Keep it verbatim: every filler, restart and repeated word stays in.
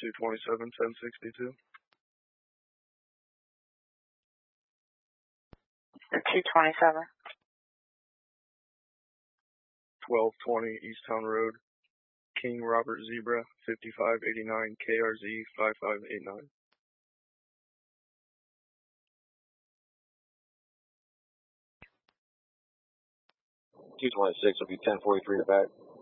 two twenty-seven, ten sixty-two. two twenty-seven. twelve twenty Easttown Road, King Robert Zebra, fifty-five eighty-nine K R Z five five eight nine. two twenty-six will be ten forty-three to back.